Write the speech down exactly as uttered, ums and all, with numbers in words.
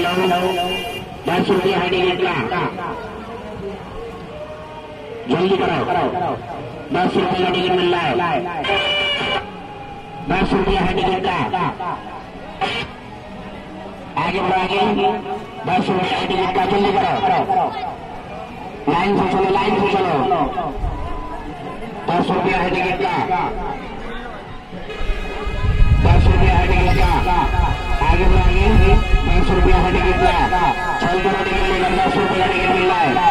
दस रुपया है टिकट का, जल्दी करो। दस रुपये का टिकट मिल रहा है, दस रुपया है टिकट का, आगे बढ़ो आगे। दस रुपया है टिकट का, जल्दी करो। लाइन से चलो, लाइन से चलो। दस रुपया है टिकट का, दस रुपया है टिकट का, आगे बढ़ो आगे। दस रुपया है टिकट का, चल करो टिकट लेकर। दस रुपये का टिकट मिल रहा है,